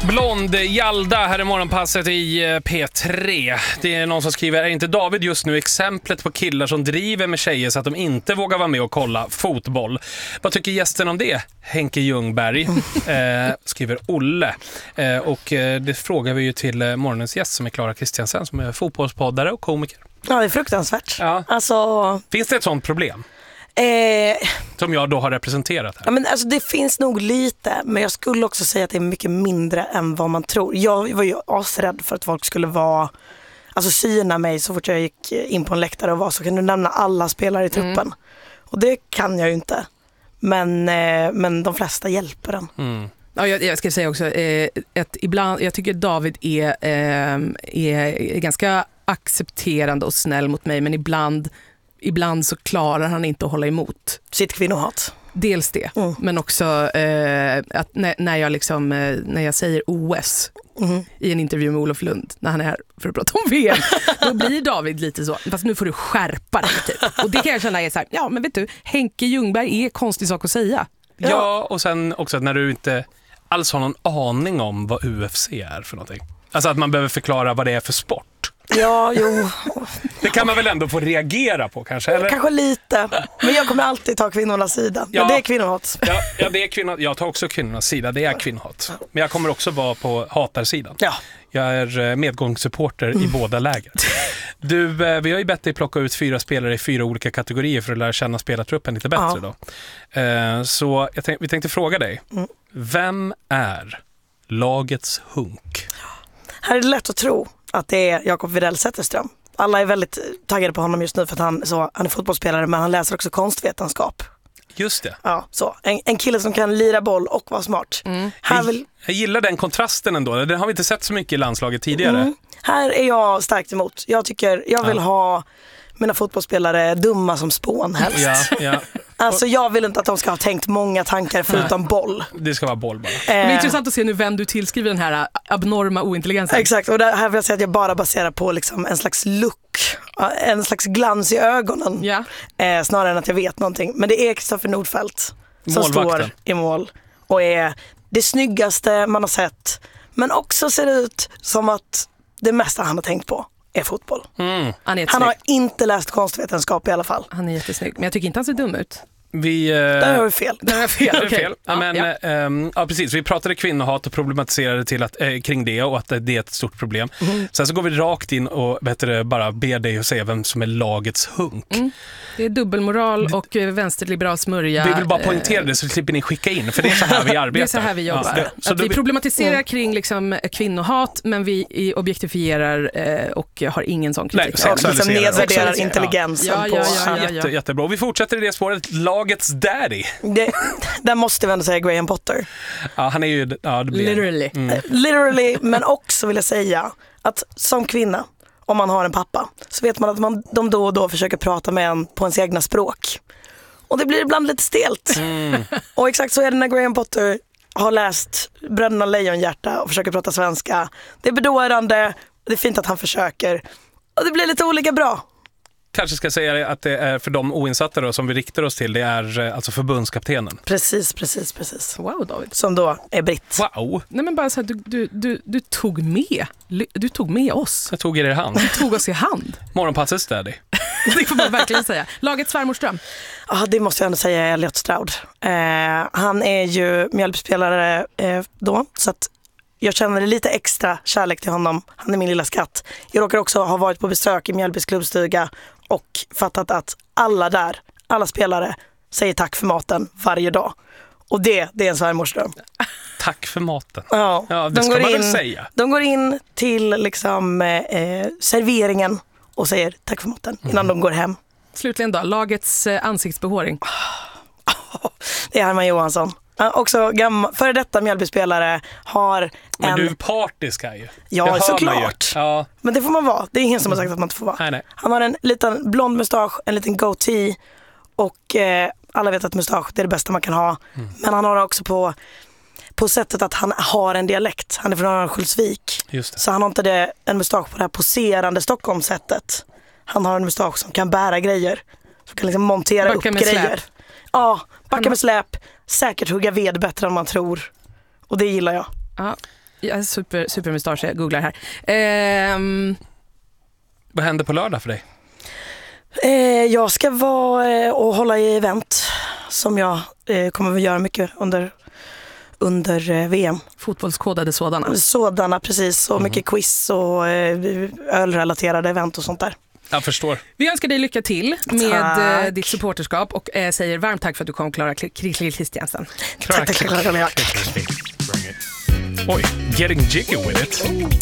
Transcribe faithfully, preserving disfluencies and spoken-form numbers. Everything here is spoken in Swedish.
Blond Jalda här i morgonpasset i P tre. Det är någon som skriver: är inte David just nu exemplet på killar som driver med tjejer så att de inte vågar vara med och kolla fotboll? Vad tycker gästen om det? Henke Ljungberg eh, skriver Olle. Eh, och eh, det frågar vi ju till eh, morgonens gäst som är Clara Kristiansen, som är fotbollspoddare och komiker. Ja, det är fruktansvärt. Ja. Alltså... Finns det ett sånt problem? Eh... Som jag då har representerat här. Ja, men alltså, det finns nog lite, men jag skulle också säga att det är mycket mindre än vad man tror. Jag var ju asrädd för att folk skulle vara, alltså syna mig så fort jag gick in på en läktare och var så kan du nämna alla spelare i truppen. Mm. Och det kan jag ju inte. Men, eh, men de flesta hjälper den. Mm. Ja, jag, jag ska säga också eh, att ibland, jag tycker David är, eh, är ganska accepterande och snäll mot mig, men ibland Ibland så klarar han inte att hålla emot sitt kvinnohat. Dels det, mm. men också eh, att när, när, jag liksom, eh, när jag säger O S mm. i en intervju med Olof Lund, när han är här för att prata om V M, då blir David lite så, fast nu får du skärpa dig typ. Och det kan jag känna är så här, ja men vet du, Henke Ljungberg är konstig sak att säga. Ja, ja, och sen också när du inte alls har någon aning om vad U F C är för någonting. Alltså att man behöver förklara vad det är för sport. Ja, jo. Det kan man väl ändå få reagera på kanske? Eller? Kanske lite. Men jag kommer alltid ta kvinnornas sida. Ja, men det är kvinnohat. Ja, ja, det är kvinnor. Jag tar också kvinnornas sida. Det är kvinnohat. Men jag kommer också vara på hatarsidan. Ja. Jag är medgångssupporter mm. i båda läger. Du, vi har ju bett dig plocka ut fyra spelare i fyra olika kategorier för att lära känna spelartruppen lite bättre. Ja. Då. Så jag tänk, vi tänkte fråga dig. Mm. Vem är lagets hunk? Här är det lätt att tro att det är Jakob Widell Zetterström. Alla är väldigt taggade på honom just nu för att han, så, han är fotbollsspelare, men han läser också konstvetenskap. Just det. Ja, så. En, en kille som kan lira boll och vara smart. Mm. Här vill... jag, jag gillar den kontrasten ändå. Den har vi inte sett så mycket i landslaget tidigare. Mm. Här är jag starkt emot. Jag tycker, jag vill ja. ha mina fotbollsspelare dumma som spån helst. Ja, ja. Alltså jag vill inte att de ska ha tänkt många tankar förutom Nej. boll. Det ska vara boll bara. Det är intressant att se nu vem du tillskriver den här abnorma ointelligensen. Exakt, och där, här vill jag säga att jag bara baserar på liksom en slags look, en slags glans i ögonen. Ja. Eh, snarare än att jag vet någonting. Men det är Kristoffer Nordfeldt som står i mål och är det snyggaste man har sett. Men också ser det ut som att det mesta han har tänkt på är fotboll. Mm. Han, han har inte läst konstvetenskap i alla fall. Han är jättesnygg, men jag tycker inte han ser dum ut. Vi, eh, där har vi fel. Där har jag fel. Okay. fel. Ja, men, ja. Ähm, ja, precis. Vi pratade kvinnohat och problematiserade till att, äh, kring det och att det är ett stort problem. Mm. Sen så går vi rakt in och bättre, bara ber dig att säga vem som är lagets hunk. Mm. Det är dubbelmoral och vänsterliberal smörja. Vi vill bara poängtera det så slipper ni skicka in, för det är så här vi arbetar. Det är så här vi jobbar. Ja, det, så att vi problematiserar mm. kring liksom, kvinnohat, men vi objektifierar eh, och har ingen sån kritik. Nej, och liksom nedvärderar intelligensen. Ja, ja, ja, ja, ja, ja. Jätte, jättebra. Vi fortsätter i det spåret. Lagets daddy. Det, där måste vi ändå säga Graham Potter. Ja, han är ju... Ja, det blir, Literally. Mm. Literally, men också vill jag säga att som kvinna, om man har en pappa, så vet man att man, de då och då försöker prata med en på ens egna språk. Och det blir ibland lite stelt. Mm. Och exakt så är det när Graham Potter har läst Bröderna Lejonhjärta och försöker prata svenska. Det är bedårande, det är fint att han försöker. Och det blir lite olika bra. Kanske ska säga att det är för de oinsatta då, som vi riktar oss till, det är alltså förbundskaptenen. Precis, precis, precis. Wow, David. Som då är britt. Wow. Nej, men bara så här, du, du, du, du tog med du tog med oss. Jag tog er i hand. Du tog oss i hand. Morgonpassets daddy. Det får man verkligen säga. Lagets svärmorström. Ja, det måste jag ändå säga är Elliot Stroud. Eh, han är ju mjölkspelare eh, då, så att jag känner lite extra kärlek till honom. Han är min lilla skatt. Jag råkar också ha varit på besök i Mjällbys klubbstuga och fattat att alla där, alla spelare säger tack för maten varje dag. Och det, det är en svärmorsdröm. Tack för maten. Ja, ja det de ska man in, väl säga. De går in till liksom, eh, serveringen och säger tack för maten innan mm. de går hem. Slutligen då, lagets eh, ansiktsbehåring. Det är Herman Johansson. Uh, också gammal, före detta Mjällbyspelare har en... Men du är partisk här ju. Ja, såklart. Ja. Men det får man vara. Det är ingen som har sagt att man inte får vara. Nej, nej. Han har en liten blond mustasch, en liten goatee. Och eh, alla vet att mustasch, det är det bästa man kan ha. Mm. Men han har också på, på sättet att han har en dialekt. Han är från Örnsköldsvik. Just det. Så han har inte det, en mustasch på det här poserande Stockholmssättet. Han har en mustasch som kan bära grejer. Som kan liksom montera backa upp med grejer. Släp. Ja, backa med släp. Säkert hugga ved bättre än man tror. Och det gillar jag. Ja. Jag är super, super mustasch, jag googlar här. Ehm... Vad händer på lördag för dig? Eh, jag ska vara eh, och hålla i event som jag eh, kommer att göra mycket under, under eh, V M. Fotbollskodade sådana? Sådana, precis. Och mm. mycket quiz och eh, ölrelaterade event och sånt där. Jag förstår. Vi önskar dig lycka till med eh, ditt supporterskap och eh, säger varmt tack för att du kom, Clara Kristiansen. Tack, tack, tack, tack. Oj, getting jiggy with it.